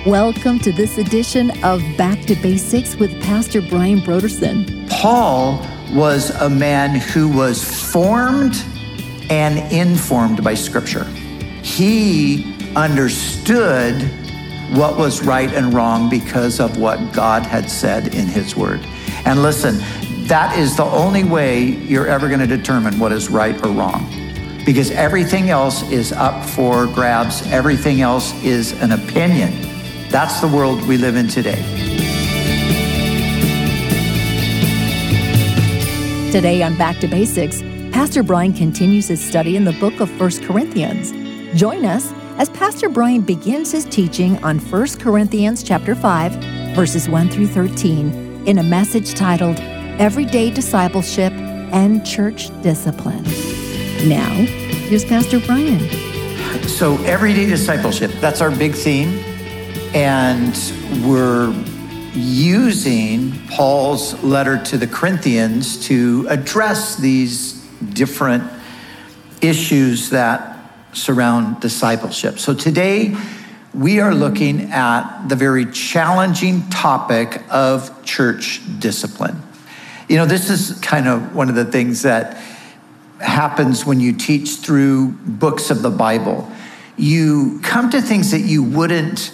Welcome to this edition of Back to Basics with Pastor Brian Brodersen. Paul was a man who was formed and informed by Scripture. He understood what was right and wrong because of what God had said in His Word. And listen, that is the only way you're ever going to determine what is right or wrong, because everything else is up for grabs. Everything else is an opinion. That's the world we live in today. Today on Back to Basics, Pastor Brian continues his study in the book of 1 Corinthians. Join us as Pastor Brian begins his teaching on 1 Corinthians chapter 5, verses 1 through 13, in a message titled, Everyday Discipleship and Church Discipline. Now, here's Pastor Brian. So, everyday discipleship, that's our big theme. And we're using Paul's letter to the Corinthians to address these different issues that surround discipleship. So today, we are looking at the very challenging topic of church discipline. You know, this is kind of one of the things that happens when you teach through books of the Bible. You come to things that you wouldn't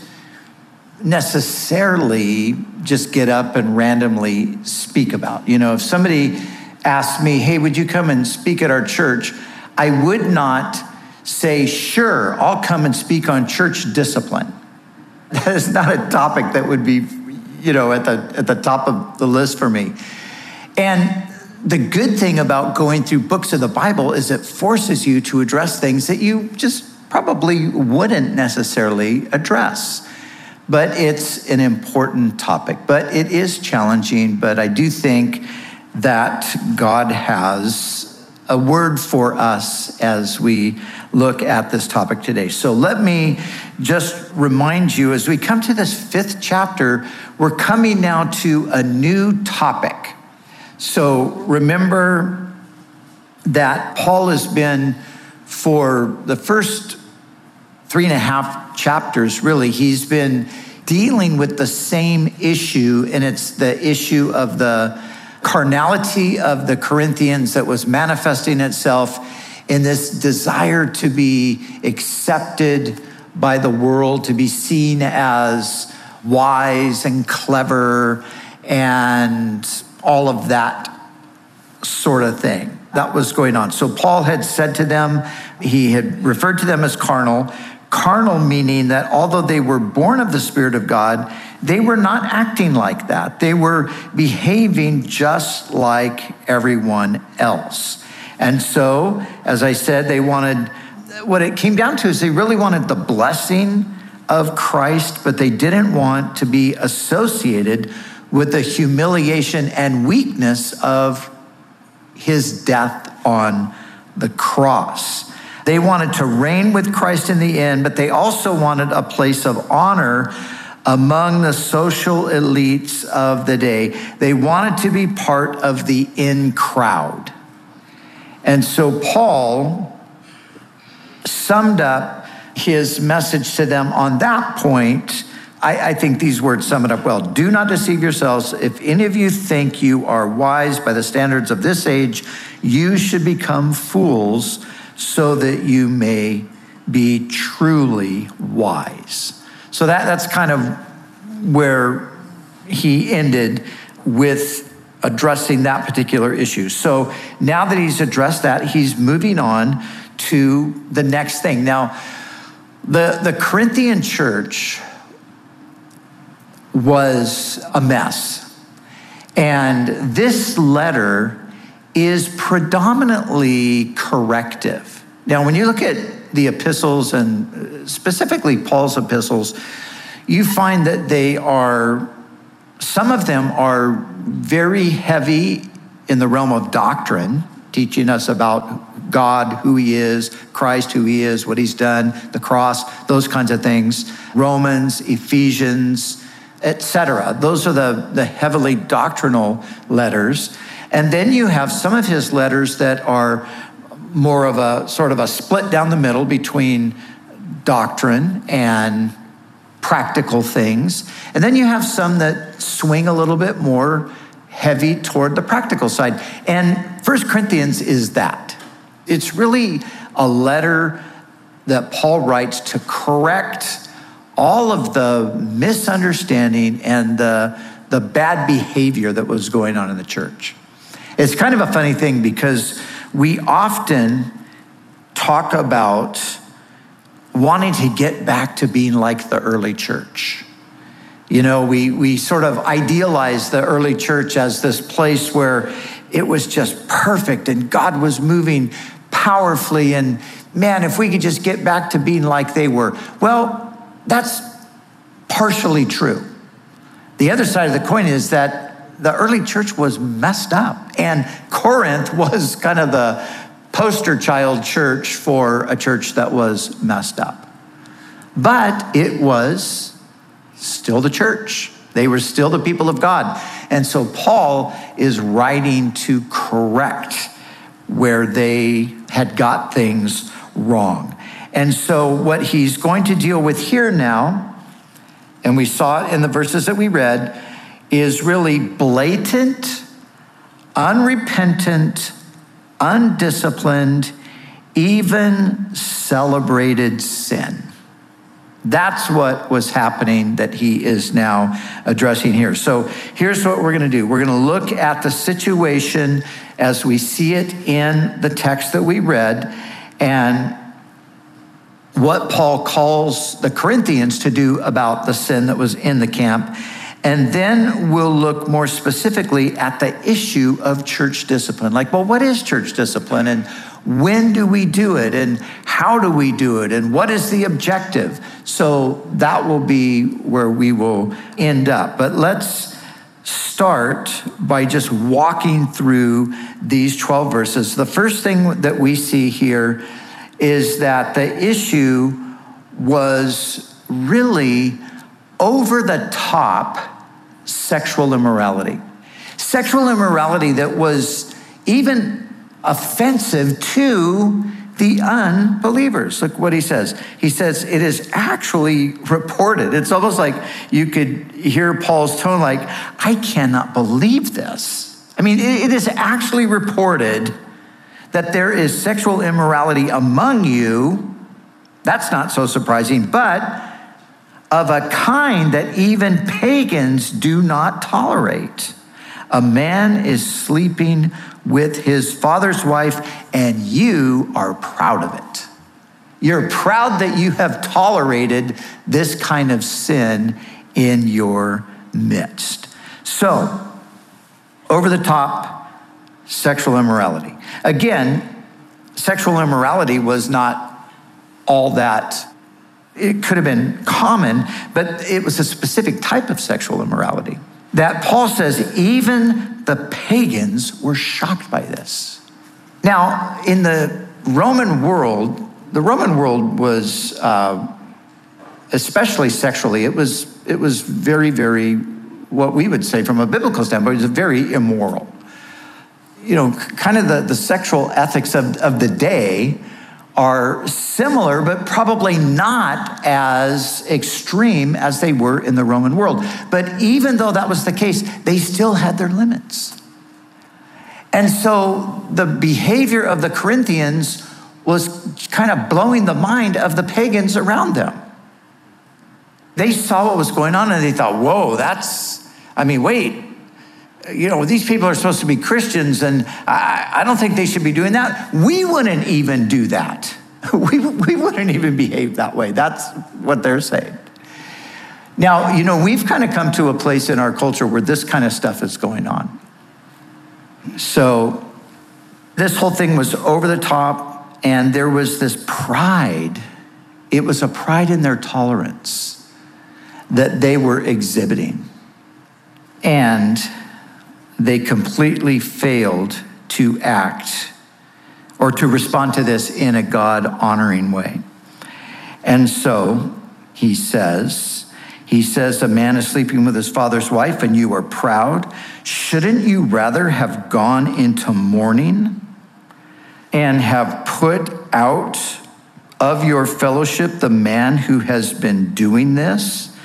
necessarily just get up and randomly speak about. You know, if somebody asked me, hey, would you come and speak at our church? I would not say, sure, I'll come and speak on church discipline. That is not a topic that would be, you know, at the top of the list for me. And the good thing about going through books of the Bible is it forces you to address things that you just probably wouldn't necessarily address. But it's an important topic. But it is challenging. But I do think that God has a word for us as we look at this topic today. So let me just remind you, as we come to this 5th chapter, we're coming now to a new topic. So remember that Paul has been, for the first 3.5 chapters, really, he's been dealing with the same issue, and it's the issue of the carnality of the Corinthians that was manifesting itself in this desire to be accepted by the world, to be seen as wise and clever and all of that sort of thing. That was going on. So Paul had said to them, he had referred to them as carnal meaning that although they were born of the Spirit of God, they were not acting like that. They were behaving just like everyone else. And so, as I said, they wanted, what it came down to is they really wanted the blessing of Christ, but they didn't want to be associated with the humiliation and weakness of his death on the cross. They wanted to reign with Christ in the end, but they also wanted a place of honor among the social elites of the day. They wanted to be part of the in crowd. And so Paul summed up his message to them on that point. I think these words sum it up well. Do not deceive yourselves. If any of you think you are wise by the standards of this age, you should become fools so that you may be truly wise. So that's kind of where he ended with addressing that particular issue. So now that he's addressed that, he's moving on to the next thing. Now, the Corinthian church was a mess. And this letter is predominantly corrective. Now, when you look at the epistles, and specifically Paul's epistles, you find that some of them are very heavy in the realm of doctrine, teaching us about God, who he is, Christ, who he is, what he's done, the cross, those kinds of things. Romans, Ephesians, etc. Those are the heavily doctrinal letters. And then you have some of his letters that are more of a sort of a split down the middle between doctrine and practical things. And then you have some that swing a little bit more heavy toward the practical side. And 1 Corinthians is that. It's really a letter that Paul writes to correct all of the misunderstanding and the bad behavior that was going on in the church. It's kind of a funny thing because we often talk about wanting to get back to being like the early church. You know, we sort of idealize the early church as this place where it was just perfect and God was moving powerfully, and man, if we could just get back to being like they were. Well, that's partially true. The other side of the coin is that the early church was messed up, and Corinth was kind of the poster child church for a church that was messed up. But it was still the church. They were still the people of God. And so Paul is writing to correct where they had got things wrong. And so what he's going to deal with here now, and we saw it in the verses that we read, is really blatant, unrepentant, undisciplined, even celebrated sin. That's what was happening that he is now addressing here. So here's what we're going to do. We're going to look at the situation as we see it in the text that we read, and what Paul calls the Corinthians to do about the sin that was in the camp. And then we'll look more specifically at the issue of church discipline. Like, well, what is church discipline? And when do we do it? And how do we do it? And what is the objective? So that will be where we will end up. But let's start by just walking through these 12 verses. The first thing that we see here is that the issue was really over the top sexual immorality. Sexual immorality that was even offensive to the unbelievers. Look what he says. He says, it is actually reported. It's almost like you could hear Paul's tone like, I cannot believe this. I mean, it is actually reported that there is sexual immorality among you. That's not so surprising, but of a kind that even pagans do not tolerate. A man is sleeping with his father's wife, and you are proud of it. You're proud that you have tolerated this kind of sin in your midst. So, over the top sexual immorality. Again, sexual immorality was not all that. It could have been common, but it was a specific type of sexual immorality that Paul says even the pagans were shocked by this. Now, in the Roman world was, especially sexually, it was very, very, what we would say from a biblical standpoint, it was very immoral. You know, kind of the sexual ethics of the day are similar, but probably not as extreme as they were in the Roman world. But even though that was the case, they still had their limits. And so the behavior of the Corinthians was kind of blowing the mind of the pagans around them. They saw what was going on and they thought, whoa, wait, you know, these people are supposed to be Christians, and I don't think they should be doing that. We wouldn't even do that. We wouldn't even behave that way. That's what they're saying. Now, you know, we've kind of come to a place in our culture where this kind of stuff is going on. So this whole thing was over the top, and there was this pride. It was a pride in their tolerance that they were exhibiting. And they completely failed to act or to respond to this in a God-honoring way. And so he says, a man is sleeping with his father's wife and you are proud. Shouldn't you rather have gone into mourning and have put out of your fellowship the man who has been doing this?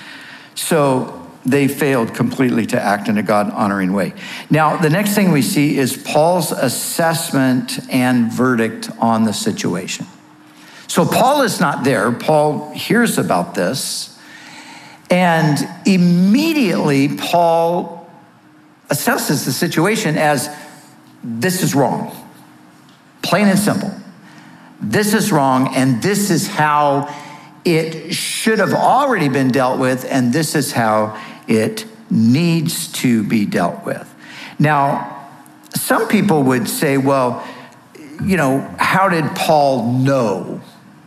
So they failed completely to act in a God-honoring way. Now, the next thing we see is Paul's assessment and verdict on the situation. So Paul is not there. Paul hears about this, and immediately Paul assesses the situation as, this is wrong. Plain and simple. This is wrong, and this is how it should have already been dealt with, and this is how it needs to be dealt with. Now, some people would say, well, how did Paul know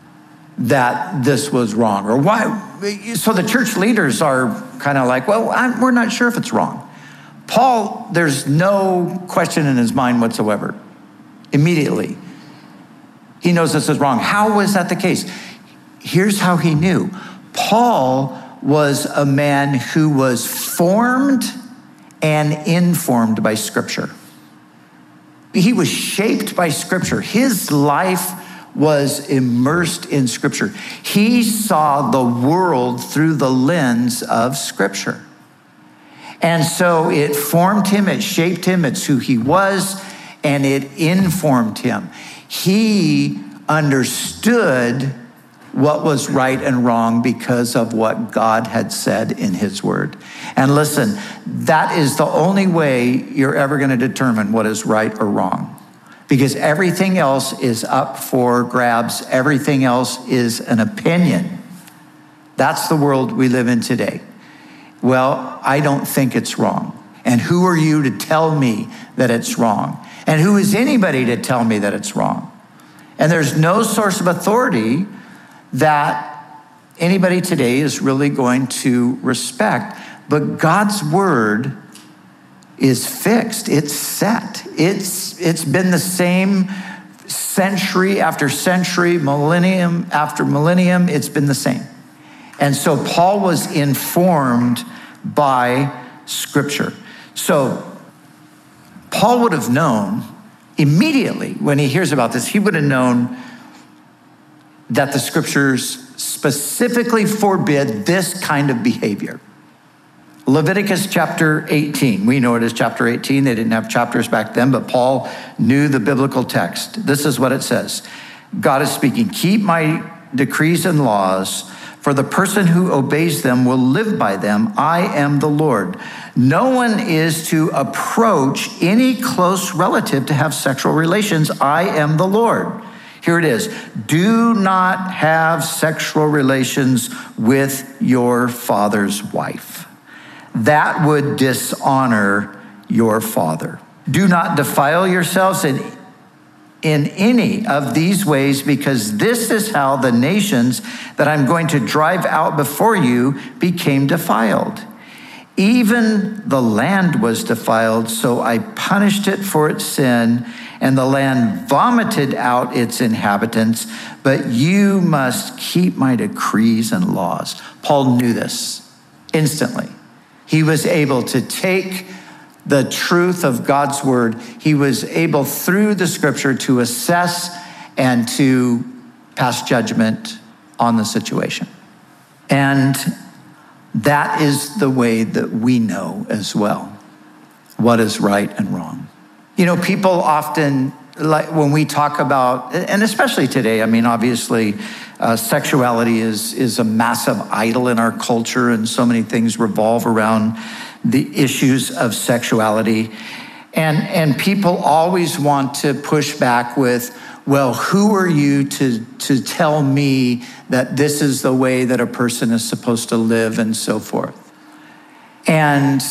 that this was wrong? Or why? So the church leaders are kind of like, well, we're not sure if it's wrong. Paul, there's no question in his mind whatsoever. Immediately, he knows this is wrong. How was that the case? Here's how he knew. Paul was a man who was formed and informed by Scripture. He was shaped by Scripture. His life was immersed in Scripture. He saw the world through the lens of Scripture. And so it formed him, it shaped him, it's who he was, and it informed him. He understood what was right and wrong because of what God had said in his word. And listen, that is the only way you're ever going to determine what is right or wrong, because everything else is up for grabs. Everything else is an opinion. That's the world we live in today. Well, I don't think it's wrong. And who are you to tell me that it's wrong? And who is anybody to tell me that it's wrong? And there's no source of authority that anybody today is really going to respect. But God's word is fixed. It's set. It's been the same century after century, millennium after millennium. It's been the same. And so Paul was informed by Scripture. So Paul would have known immediately when he hears about this, he would have known that the Scriptures specifically forbid this kind of behavior. Leviticus chapter 18. We know it as chapter 18. They didn't have chapters back then, but Paul knew the biblical text. This is what it says. God is speaking. Keep my decrees and laws, for the person who obeys them will live by them. I am the Lord. No one is to approach any close relative to have sexual relations. I am the Lord. Here it is. Do not have sexual relations with your father's wife. That would dishonor your father. Do not defile yourselves in any of these ways, because this is how the nations that I'm going to drive out before you became defiled. Even the land was defiled, so I punished it for its sin, and the land vomited out its inhabitants, but you must keep my decrees and laws. Paul knew this instantly. He was able to take the truth of God's word. He was able through the Scripture to assess and to pass judgment on the situation. And that is the way that we know as well what is right and wrong. People often, like when we talk about, and especially today, obviously, sexuality is a massive idol in our culture, and so many things revolve around the issues of sexuality. And people always want to push back with, well, who are you to tell me that this is the way that a person is supposed to live and so forth? And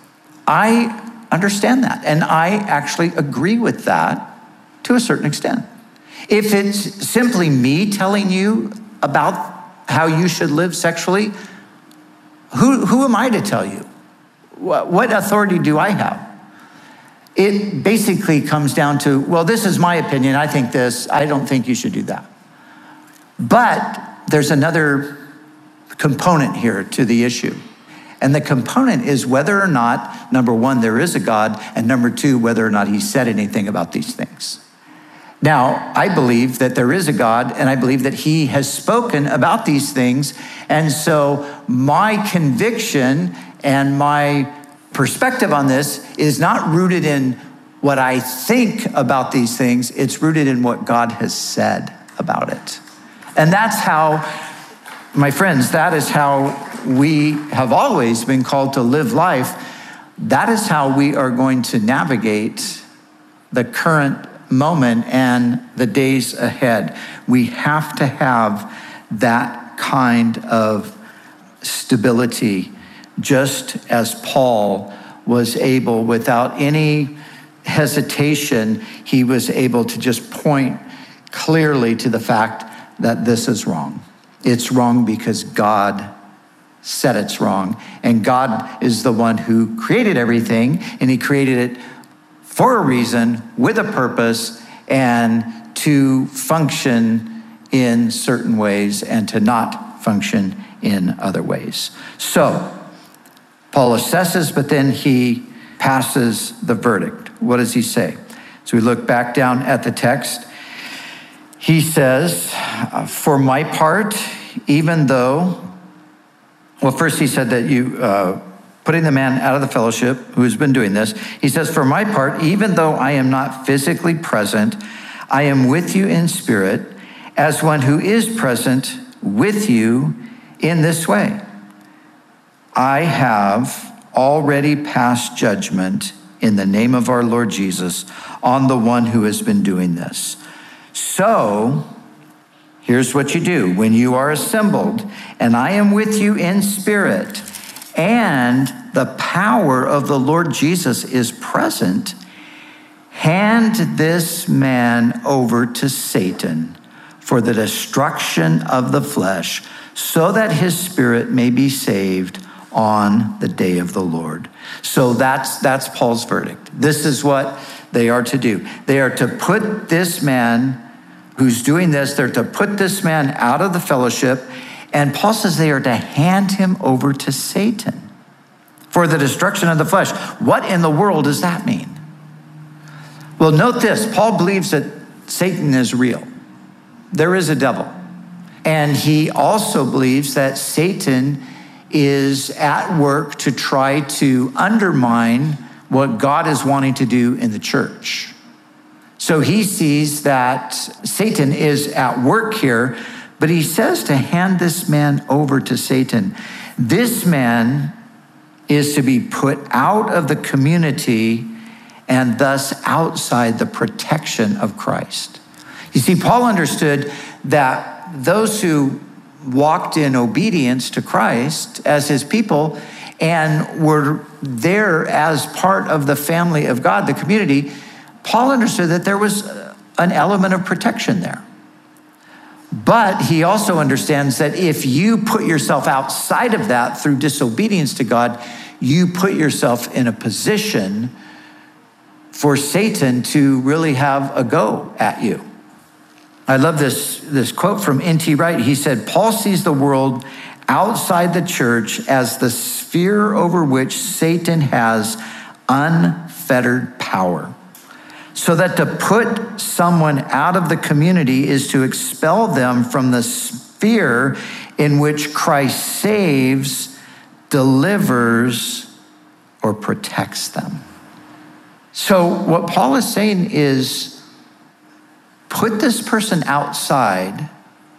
I understand that. And I actually agree with that to a certain extent. If it's simply me telling you about how you should live sexually, who am I to tell you? What authority do I have? It basically comes down to, well, this is my opinion. I think this. I don't think you should do that. But there's another component here to the issue. And the component is whether or not, number one, there is a God, and number two, whether or not he said anything about these things. Now, I believe that there is a God, and I believe that he has spoken about these things. And so my conviction and my perspective on this is not rooted in what I think about these things. It's rooted in what God has said about it. And that's how, my friends, that is how we have always been called to live life. That is how we are going to navigate the current moment and the days ahead. We have to have that kind of stability, just as Paul was able, without any hesitation, he was able to just point clearly to the fact that this is wrong. It's wrong because God said it's wrong. And God is the one who created everything, and he created it for a reason, with a purpose, and to function in certain ways and to not function in other ways. So Paul assesses, but then he passes the verdict. What does he say? So we look back down at the text. He says, for my part, even though, well, first he said that you, putting the man out of the fellowship who has been doing this, he says, for my part, even though I am not physically present, I am with you in spirit, as one who is present with you in this way. I have already passed judgment in the name of our Lord Jesus on the one who has been doing this. So here's what you do. When you are assembled, and I am with you in spirit, and the power of the Lord Jesus is present, hand this man over to Satan for the destruction of the flesh, so that his spirit may be saved on the day of the Lord. So that's Paul's verdict. This is what they are to do. They are to put this man who's doing this, they're to put this man out of the fellowship. And Paul says they are to hand him over to Satan for the destruction of the flesh. What in the world does that mean? Well, note this. Paul believes that Satan is real. There is a devil. And he also believes that Satan is at work to try to undermine what God is wanting to do in the church. So he sees that Satan is at work here, but he says to hand this man over to Satan. This man is to be put out of the community and thus outside the protection of Christ. You see, Paul understood that those who walked in obedience to Christ as his people and were there as part of the family of God, the community, Paul understood that there was an element of protection there. But he also understands that if you put yourself outside of that through disobedience to God, you put yourself in a position for Satan to really have a go at you. I love this quote from N.T. Wright. He said, Paul sees the world outside the church as the sphere over which Satan has unfettered power. So that to put someone out of the community is to expel them from the sphere in which Christ saves, delivers, or protects them. So what Paul is saying is, put this person outside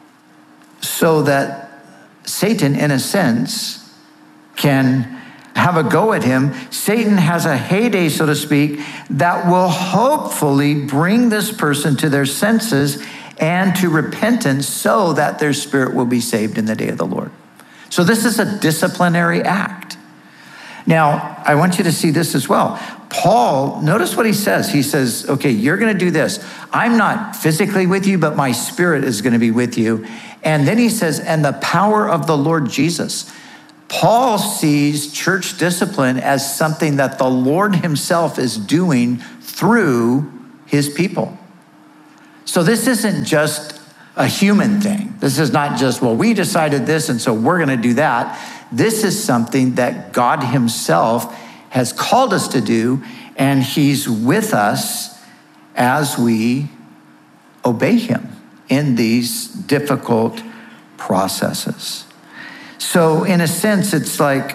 so that Satan, in a sense, can have a go at him. Satan has a heyday, so to speak, that will hopefully bring this person to their senses and to repentance so that their spirit will be saved in the day of the Lord. So this is a disciplinary act. Now, I want you to see this as well. Paul, notice what he says. He says, okay, you're going to do this. I'm not physically with you, but my spirit is going to be with you. And then he says, and the power of the Lord Jesus. Paul sees church discipline as something that the Lord himself is doing through his people. So this isn't just a human thing. This is not just, well, we decided this, and so we're going to do that. This is something that God himself has called us to do, and he's with us as we obey him in these difficult processes. So in a sense, it's like,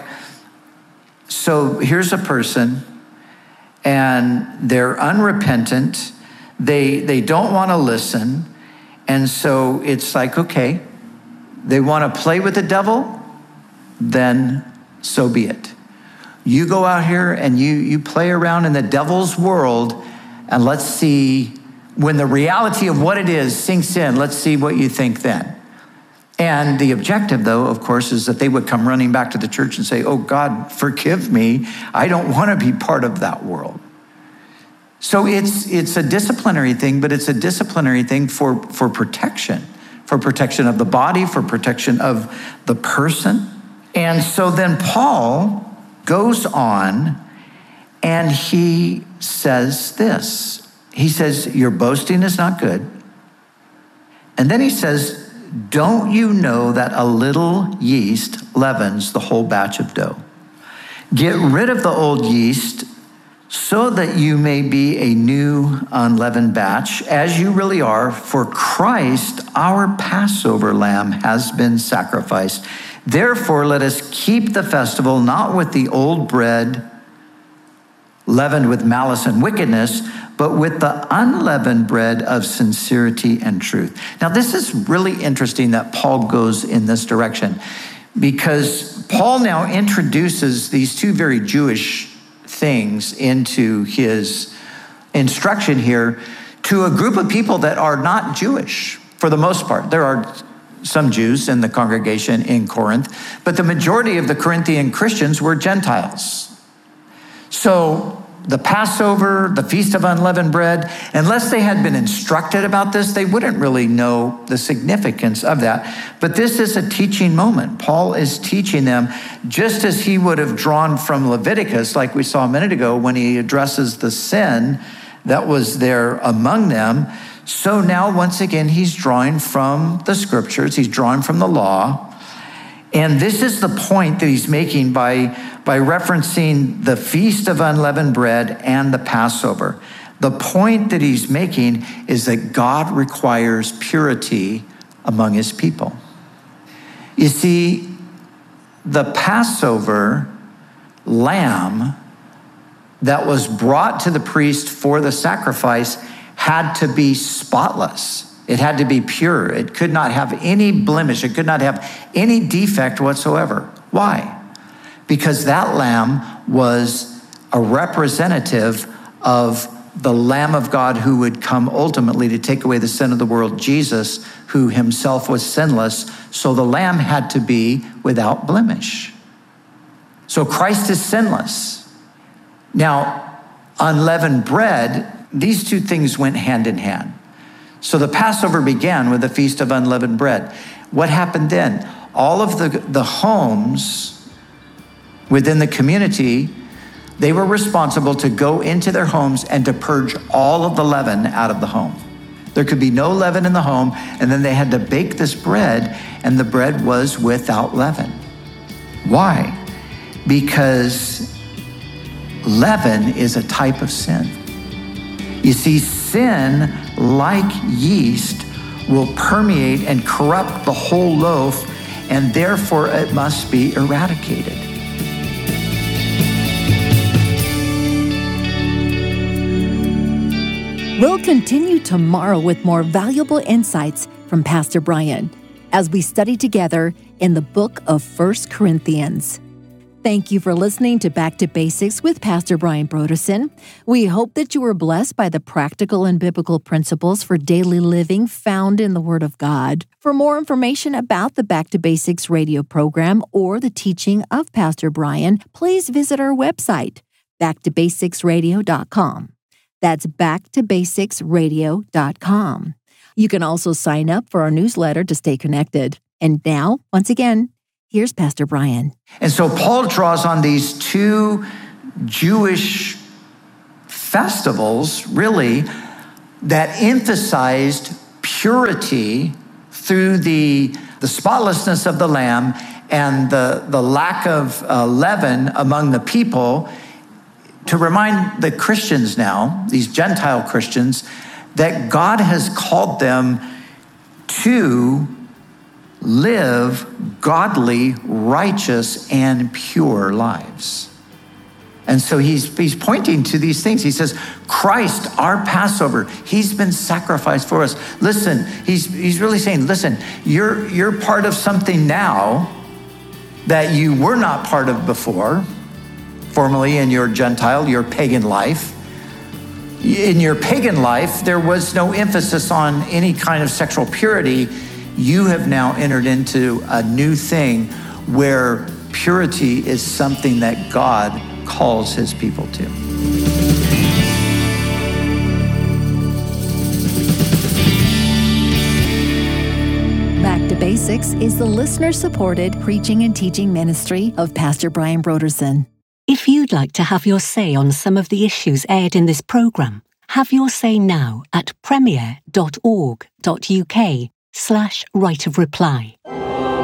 so here's a person and they're unrepentant. They don't want to listen. And so it's like, okay, they want to play with the devil, then so be it. You go out here and you play around in the devil's world, and let's see, when the reality of what it is sinks in, let's see what you think then. And the objective, though, of course, is that they would come running back to the church and say, oh, God, forgive me. I don't want to be part of that world. So it's a disciplinary thing, but it's a disciplinary thing for protection of the body, for protection of the person. And so then Paul goes on and he says this. He says, your boasting is not good. And then he says, don't you know that a little yeast leavens the whole batch of dough? Get rid of the old yeast so that you may be a new unleavened batch, as you really are, for Christ, our Passover lamb, has been sacrificed. Therefore, let us keep the festival not with the old bread leavened with malice and wickedness, but with the unleavened bread of sincerity and truth. Now, this is really interesting that Paul goes in this direction, because Paul now introduces these two very Jewish things into his instruction here to a group of people that are not Jewish for the most part. There are some Jews in the congregation in Corinth, but the majority of the Corinthian Christians were Gentiles. So the Passover, the Feast of Unleavened Bread, unless they had been instructed about this, they wouldn't really know the significance of that. But this is a teaching moment. Paul is teaching them, just as he would have drawn from Leviticus, like we saw a minute ago, when he addresses the sin that was there among them. So now, once again, he's drawing from the scriptures. He's drawing from the law. And this is the point that he's making by referencing the Feast of Unleavened Bread and the Passover. The point that he's making is that God requires purity among his people. You see, the Passover lamb that was brought to the priest for the sacrifice had to be spotless. It had to be pure. It could not have any blemish. It could not have any defect whatsoever. Why? Because that lamb was a representative of the Lamb of God who would come ultimately to take away the sin of the world, Jesus, who himself was sinless. So the lamb had to be without blemish. So Christ is sinless. Now, unleavened bread, these two things went hand in hand. So the Passover began with the Feast of Unleavened Bread. What happened then? All of the homes within the community, they were responsible to go into their homes and to purge all of the leaven out of the home. There could be no leaven in the home, and then they had to bake this bread, and the bread was without leaven. Why? Because leaven is a type of sin. You see, sin, like yeast, will permeate and corrupt the whole loaf, and therefore it must be eradicated. We'll continue tomorrow with more valuable insights from Pastor Brian as we study together in the book of 1 Corinthians. Thank you for listening to Back to Basics with Pastor Brian Brodersen. We hope that you were blessed by the practical and biblical principles for daily living found in the Word of God. For more information about the Back to Basics radio program or the teaching of Pastor Brian, please visit our website, backtobasicsradio.com. That's backtobasicsradio.com. You can also sign up for our newsletter to stay connected. And now, once again, here's Pastor Brian. And so Paul draws on these two Jewish festivals, really, that emphasized purity through the spotlessness of the lamb and the lack of leaven among the people, to remind the Christians now, these Gentile Christians, that God has called them to live godly, righteous, and pure lives. And so he's pointing to these things. He says, Christ, our Passover, he's been sacrificed for us. Listen, he's really saying, listen, you're part of something now that you were not part of before, formerly in your Gentile, your pagan life. In your pagan life, there was no emphasis on any kind of sexual purity. You have now entered into a new thing where purity is something that God calls his people to. Back to Basics is the listener-supported preaching and teaching ministry of Pastor Brian Brodersen. If you'd like to have your say on some of the issues aired in this programme, have your say now at premier.org.uk/right of reply.